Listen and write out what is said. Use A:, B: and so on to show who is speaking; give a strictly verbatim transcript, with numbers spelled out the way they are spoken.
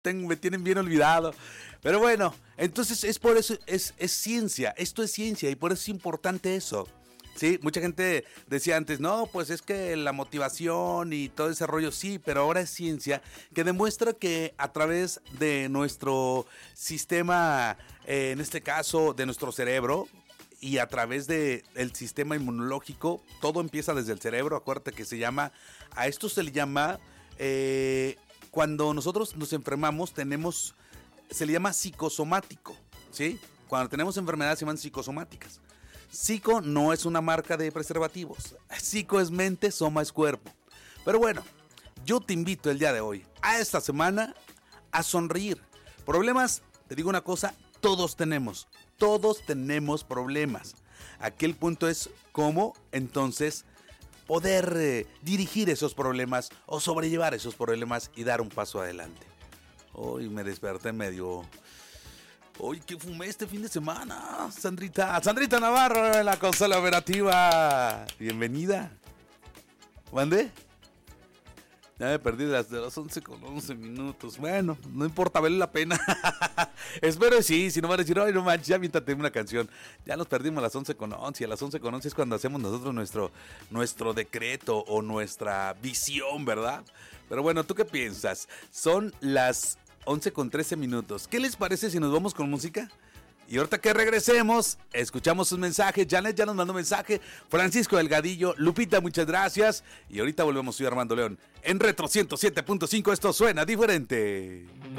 A: tengo, me tienen bien olvidado. Pero bueno, entonces es por eso, es, es ciencia, esto es ciencia y por eso es importante eso. Sí, mucha gente decía antes, no, pues es que la motivación y todo ese rollo, sí, pero ahora es ciencia que demuestra que a través de nuestro sistema, eh, en este caso de nuestro cerebro, y a través del sistema inmunológico, todo empieza desde el cerebro, acuérdate que se llama, a esto se le llama, eh, cuando nosotros nos enfermamos tenemos, se le llama psicosomático, ¿sí? Cuando tenemos enfermedades se llaman psicosomáticas. Psico no es una marca de preservativos. Psico es mente, soma es cuerpo. Pero bueno, yo te invito el día de hoy, a esta semana, a sonreír. Problemas, te digo una cosa, todos tenemos. Todos tenemos problemas. Aquí el punto es cómo, entonces, poder eh, dirigir esos problemas o sobrellevar esos problemas y dar un paso adelante. Hoy me desperté medio... Uy, ¿qué fumé este fin de semana? Sandrita, Sandrita Navarro en la consola operativa. Bienvenida. ¿Mande? Ya me perdí de las, de las once con once minutos. Bueno, no importa, vale la pena. Espero sí, si no van a decir, ay, no manches, ya aviéntate una canción. Ya nos perdimos a las once con once. A las once con once es cuando hacemos nosotros nuestro, nuestro decreto o nuestra visión, ¿verdad? Pero bueno, ¿tú qué piensas? Son las once con trece minutos. ¿Qué les parece si nos vamos con música? Y ahorita que regresemos, escuchamos sus mensajes. Janet ya nos mandó mensaje. Francisco Delgadillo, Lupita, muchas gracias. Y ahorita volvemos, soy Armando León. En Retro ciento siete punto cinco, esto suena diferente.